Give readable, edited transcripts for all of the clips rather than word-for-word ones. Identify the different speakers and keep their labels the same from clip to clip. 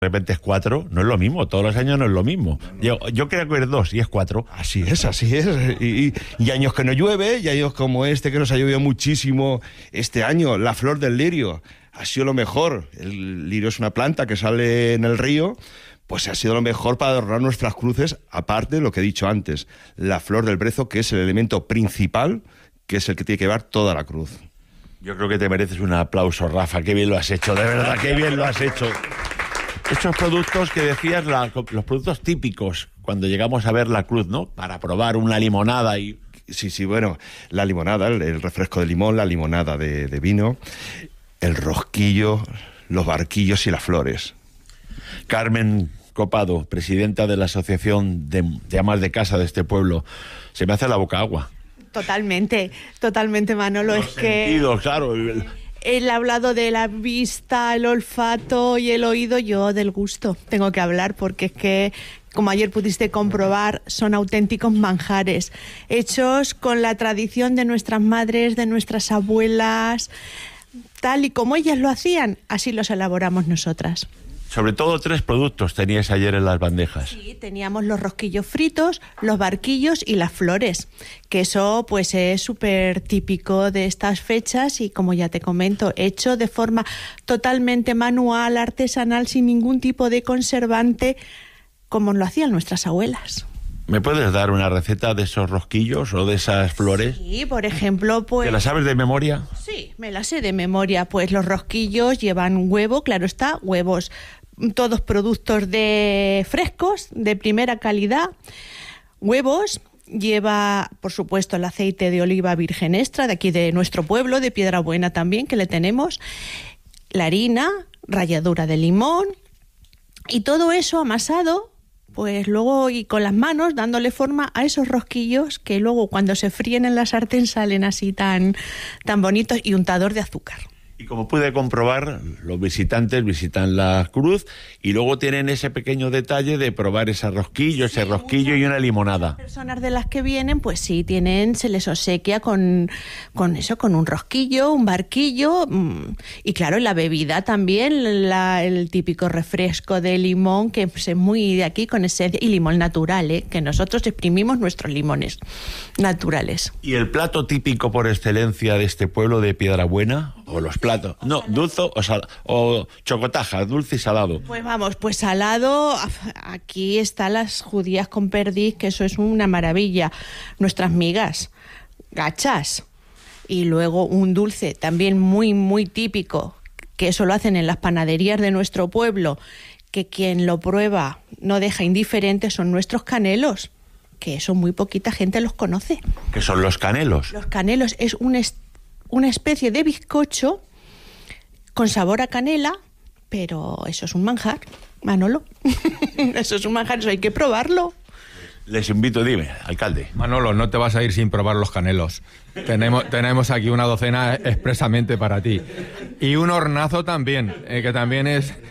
Speaker 1: De repente es 4, no es lo mismo, todos los años no es lo mismo. Yo creo que es 2 y es 4.
Speaker 2: Así es. Y años que no llueve, y años como este que nos ha llovido muchísimo este año. La flor del lirio ha sido lo mejor. El lirio es una planta que sale en el río, pues ha sido lo mejor para adornar nuestras cruces, aparte de lo que he dicho antes, la flor del brezo, que es el elemento principal, que es el que tiene que llevar toda la cruz.
Speaker 1: Yo creo que te mereces un aplauso, Rafa, qué bien lo has hecho, de verdad, qué bien lo has hecho. Estos productos que decías, los productos típicos, cuando llegamos a ver la cruz, ¿no? Para probar una limonada y...
Speaker 2: Sí, bueno, la limonada, el refresco de limón, la limonada de vino, el rosquillo, los barquillos y las flores.
Speaker 1: Carmen Copado, presidenta de la Asociación de Amas de Casa de este pueblo, se me hace la boca agua.
Speaker 3: Totalmente, Manolo.
Speaker 1: Los sentidos, claro.
Speaker 3: Él ha hablado de la vista, el olfato y el oído, yo del gusto tengo que hablar, porque es que, como ayer pudiste comprobar, son auténticos manjares, hechos con la tradición de nuestras madres, de nuestras abuelas, tal y como ellas lo hacían, así los elaboramos nosotras.
Speaker 1: Sobre todo 3 productos teníais ayer en las bandejas.
Speaker 3: Sí, teníamos los rosquillos fritos, los barquillos y las flores, que eso pues es súper típico de estas fechas y, como ya te comento, hecho de forma totalmente manual, artesanal, sin ningún tipo de conservante, como lo hacían nuestras abuelas.
Speaker 1: ¿Me puedes dar una receta de esos rosquillos o de esas flores?
Speaker 3: Sí, por ejemplo, pues...
Speaker 1: ¿Te la sabes de memoria?
Speaker 3: Sí, me la sé de memoria. Pues los rosquillos llevan huevo, claro está, huevos, todos productos frescos, de primera calidad. Huevos, lleva, por supuesto, el aceite de oliva virgen extra, de aquí de nuestro pueblo, de Piedrabuena también, que le tenemos. La harina, ralladura de limón, y todo eso amasado, pues luego y con las manos dándole forma a esos rosquillos que luego cuando se fríen en la sartén salen así tan bonitos, y untador de azúcar.
Speaker 1: Y como pude comprobar, los visitantes visitan la cruz y luego tienen ese pequeño detalle de probar ese rosquillo y una limonada.
Speaker 3: Las personas de las que vienen, pues sí, se les obsequia con un rosquillo, un barquillo, y claro, la bebida también, el típico refresco de limón, que es muy de aquí, con esencia, y limón natural, que nosotros exprimimos nuestros limones naturales.
Speaker 1: ¿Y el plato típico por excelencia de este pueblo de Piedrabuena? ¿O los platos? No, dulce o chocotaja, dulce y salado.
Speaker 3: Pues vamos, pues salado, aquí están las judías con perdiz, que eso es una maravilla. Nuestras migas, gachas, y luego un dulce también muy, muy típico, que eso lo hacen en las panaderías de nuestro pueblo, que quien lo prueba no deja indiferente, son nuestros canelos, que eso muy poquita gente los conoce.
Speaker 1: ¿Qué son los canelos?
Speaker 3: Los canelos es una especie de bizcocho con sabor a canela, pero eso es un manjar, Manolo. Eso es un manjar, eso hay que probarlo.
Speaker 1: Les invito, dime, alcalde.
Speaker 4: Manolo, no te vas a ir sin probar los canelos. Tenemos aquí una docena expresamente para ti. Y un hornazo también, que también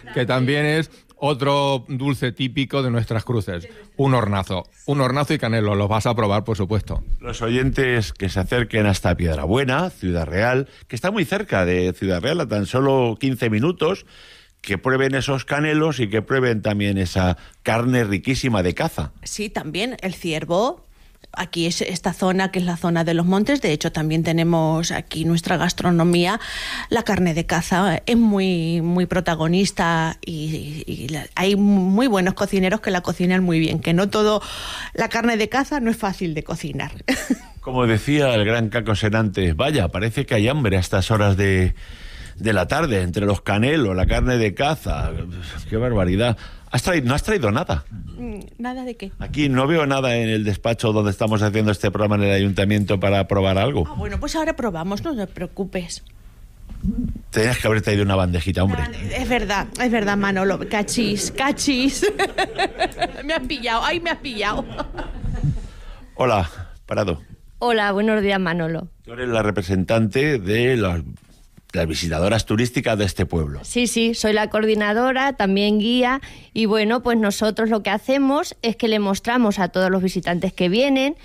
Speaker 4: es otro dulce típico de nuestras cruces. Un hornazo y canelo, los vas a probar, por supuesto.
Speaker 1: Los oyentes que se acerquen hasta Piedrabuena, Ciudad Real, que está muy cerca de Ciudad Real, a tan solo 15 minutos, que prueben esos canelos y que prueben también esa carne riquísima de caza.
Speaker 3: Sí, también el ciervo. Aquí es esta zona, que es la zona de los montes. De hecho, también tenemos aquí nuestra gastronomía. La carne de caza es muy, muy protagonista y hay muy buenos cocineros que la cocinan muy bien. Que no todo la carne de caza no es fácil de cocinar.
Speaker 1: Como decía el gran Caco Senante, vaya, parece que hay hambre a estas horas de la tarde, entre los canelos, la carne de caza. ¡Qué barbaridad! ¿No has traído nada?
Speaker 3: ¿Nada de qué?
Speaker 1: Aquí no veo nada en el despacho donde estamos haciendo este programa en el ayuntamiento para probar algo.
Speaker 3: Bueno, pues ahora probamos, no te preocupes.
Speaker 1: Tenías que haber traído una bandejita, hombre.
Speaker 3: Es verdad, Manolo. Cachis. Me has pillado.
Speaker 1: Hola, Parado.
Speaker 5: Hola, buenos días, Manolo.
Speaker 1: Tú eres la representante de las visitadoras turísticas de este pueblo.
Speaker 5: Sí, soy la coordinadora, también guía, y bueno, pues nosotros lo que hacemos es que le mostramos a todos los visitantes que vienen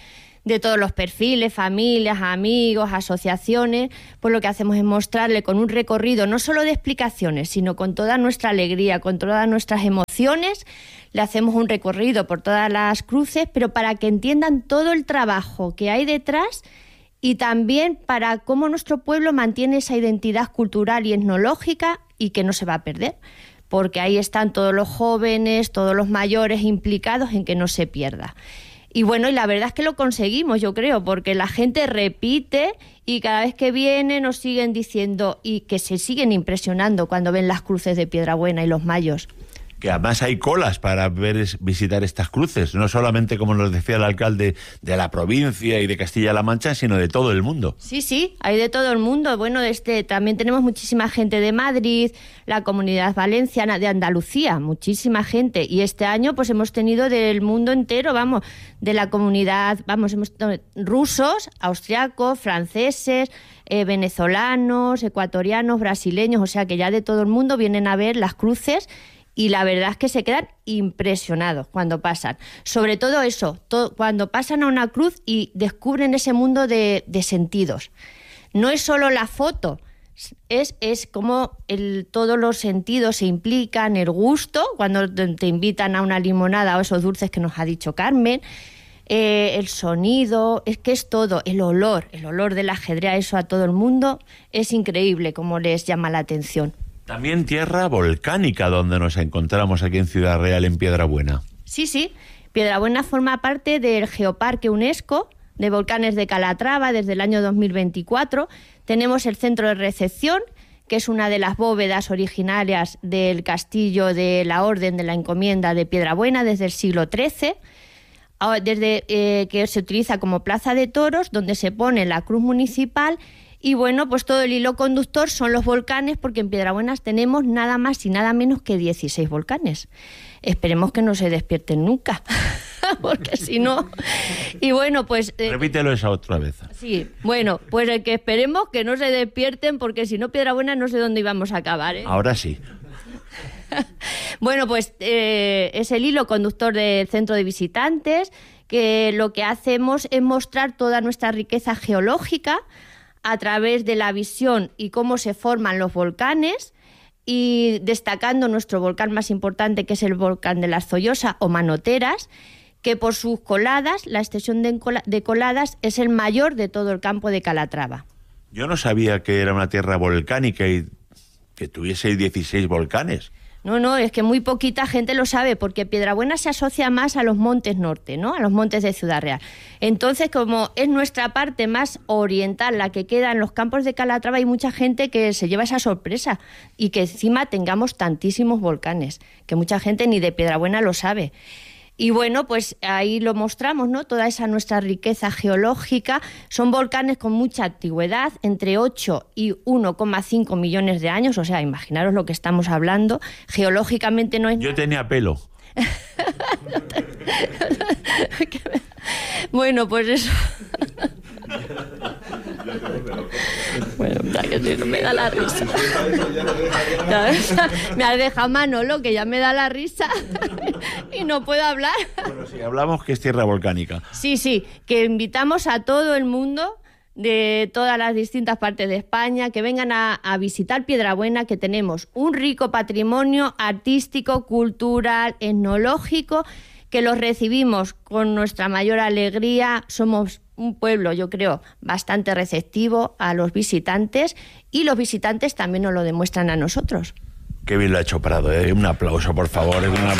Speaker 5: de todos los perfiles, familias, amigos, asociaciones, pues lo que hacemos es mostrarle con un recorrido no solo de explicaciones, sino con toda nuestra alegría, con todas nuestras emociones. Le hacemos un recorrido por todas las cruces, pero para que entiendan todo el trabajo que hay detrás y también para cómo nuestro pueblo mantiene esa identidad cultural y etnológica y que no se va a perder, porque ahí están todos los jóvenes, todos los mayores implicados en que no se pierda. Y bueno, y la verdad es que lo conseguimos, yo creo, porque la gente repite y cada vez que viene nos siguen diciendo y que se siguen impresionando cuando ven las cruces de Piedrabuena y los mayos.
Speaker 1: Que además hay colas para visitar estas cruces, no solamente, como nos decía el alcalde, de la provincia y de Castilla-La Mancha, sino de todo el mundo.
Speaker 5: Sí, hay de todo el mundo. Bueno, también tenemos muchísima gente de Madrid, la Comunidad Valenciana, de Andalucía, muchísima gente. Y este año pues hemos tenido del mundo entero, de la comunidad, rusos, austriacos, franceses, venezolanos, ecuatorianos, brasileños, o sea que ya de todo el mundo vienen a ver las cruces. Y la verdad es que se quedan impresionados cuando pasan. Sobre todo eso, cuando pasan a una cruz y descubren ese mundo de sentidos. No es solo la foto, es como todos los sentidos se implican, el gusto, cuando te invitan a una limonada o esos dulces que nos ha dicho Carmen, el sonido, es que es todo, el olor del ajedrez, eso a todo el mundo es increíble como les llama la atención.
Speaker 1: También tierra volcánica donde nos encontramos aquí en Ciudad Real, en Piedrabuena.
Speaker 5: Sí. Piedrabuena forma parte del Geoparque UNESCO de Volcanes de Calatrava desde el año 2024. Tenemos el centro de recepción, que es una de las bóvedas originarias del castillo de la Orden de la Encomienda de Piedrabuena desde el siglo XIII, que se utiliza como plaza de toros, donde se pone la cruz municipal. Y bueno, pues todo el hilo conductor son los volcanes, porque en Piedrabuena tenemos nada más y nada menos que 16 volcanes. Esperemos que no se despierten nunca, porque si no... Y bueno, pues...
Speaker 1: Repítelo esa otra vez.
Speaker 5: Sí, bueno, pues que esperemos que no se despierten, porque si no, Piedrabuena no sé dónde íbamos a acabar, ¿eh?
Speaker 1: Ahora sí.
Speaker 5: Bueno, pues es el hilo conductor del centro de visitantes, que lo que hacemos es mostrar toda nuestra riqueza geológica a través de la visión y cómo se forman los volcanes, y destacando nuestro volcán más importante, que es el volcán de las Zollosas o Manoteras, que por sus coladas, la extensión de coladas, es el mayor de todo el campo de Calatrava.
Speaker 1: Yo no sabía que era una tierra volcánica y que tuviese 16 volcanes.
Speaker 5: No, es que muy poquita gente lo sabe, porque Piedrabuena se asocia más a los montes norte, ¿no? A los montes de Ciudad Real. Entonces, como es nuestra parte más oriental, la que queda en los campos de Calatrava, hay mucha gente que se lleva esa sorpresa, y que encima tengamos tantísimos volcanes, que mucha gente ni de Piedrabuena lo sabe. Y bueno, pues ahí lo mostramos, ¿no? Toda esa nuestra riqueza geológica. Son volcanes con mucha antigüedad, entre 8 y 1,5 millones de años. O sea, imaginaros lo que estamos hablando. Geológicamente no es...
Speaker 1: Yo tenía pelo.
Speaker 5: Bueno, pues eso... Bueno, que si no me da la risa. Me has dejado Manolo, que ya me da la risa y no puedo hablar.
Speaker 1: Bueno, si hablamos que es tierra volcánica.
Speaker 5: Sí, que invitamos a todo el mundo de todas las distintas partes de España que vengan a visitar Piedrabuena, que tenemos un rico patrimonio artístico, cultural, etnológico, que los recibimos con nuestra mayor alegría. Somos un pueblo, yo creo, bastante receptivo a los visitantes, y los visitantes también nos lo demuestran a nosotros.
Speaker 1: Qué bien lo ha hecho Prado, ¿eh? Un aplauso, por favor.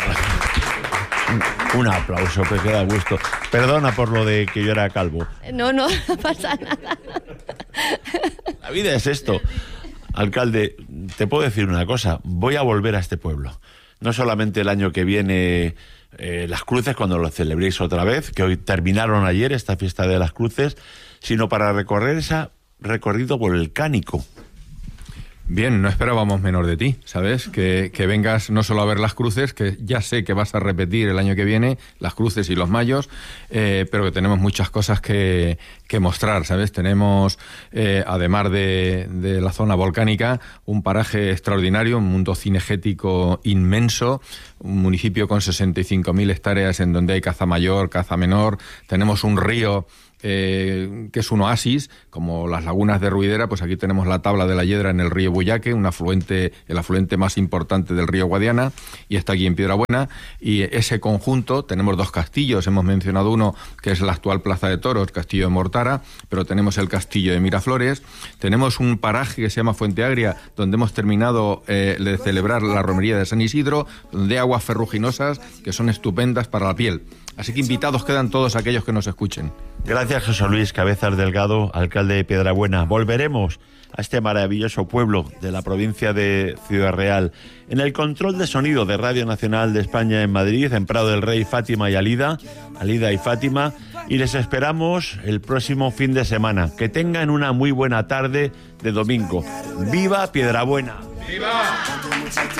Speaker 1: Un aplauso, que queda gusto. Perdona por lo de que yo era calvo.
Speaker 5: No pasa nada.
Speaker 1: La vida es esto. Alcalde, te puedo decir una cosa. Voy a volver a este pueblo. No solamente el año que viene... las cruces, cuando lo celebréis otra vez, que hoy terminaron ayer esta fiesta de las cruces, sino para recorrer ese recorrido volcánico.
Speaker 4: Bien, no esperábamos menos de ti, ¿sabes? Que vengas no solo a ver las cruces, que ya sé que vas a repetir el año que viene, las cruces y los mayos, pero que tenemos muchas cosas que mostrar, ¿sabes? Tenemos, además de la zona volcánica, un paraje extraordinario, un mundo cinegético inmenso, un municipio con 65.000 hectáreas en donde hay caza mayor, caza menor, tenemos un río que es un oasis, como las lagunas de Ruidera, pues aquí tenemos la Tabla de la Yedra en el río Buyaque, el afluente más importante del río Guadiana, y está aquí en Piedrabuena, y ese conjunto, tenemos 2 castillos, hemos mencionado uno que es la actual Plaza de Toros, Castillo de Mortara, pero tenemos el Castillo de Miraflores, tenemos un paraje que se llama Fuente Agria, donde hemos terminado de celebrar la romería de San Isidro, donde hay aguas ferruginosas que son estupendas para la piel. Así que invitados quedan todos aquellos que nos escuchen.
Speaker 1: Gracias, José Luis Cabezas Delgado, alcalde de Piedrabuena. Volveremos a este maravilloso pueblo de la provincia de Ciudad Real. En el control de sonido de Radio Nacional de España en Madrid, en Prado del Rey, Fátima y Alida y Fátima, y les esperamos el próximo fin de semana. Que tengan una muy buena tarde de domingo. ¡Viva Piedrabuena! ¡Viva!